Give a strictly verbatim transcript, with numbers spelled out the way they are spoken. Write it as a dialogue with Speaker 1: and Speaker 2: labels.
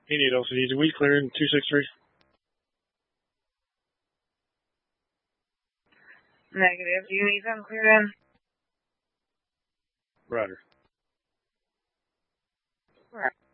Speaker 1: He need also needs a weed clearing two six three.
Speaker 2: Negative. Do you need something cleared in?
Speaker 1: Roger.
Speaker 2: Right.